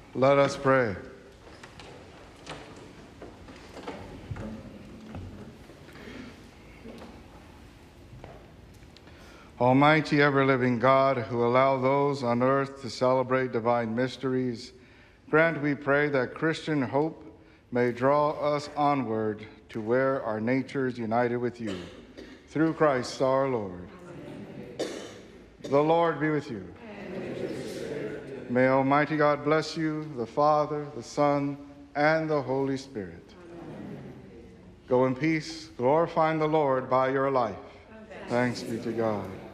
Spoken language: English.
Let us pray. Almighty, ever-living God, who allow those on earth to celebrate divine mysteries, grant, we pray, that Christian hope may draw us onward to where our nature is united with you. Through Christ our Lord. Amen. The Lord be with you. And with your spirit. May Almighty God bless you, the Father, the Son, and the Holy Spirit. Amen. Go in peace, glorifying the Lord by your life. Amen. Thanks be to God.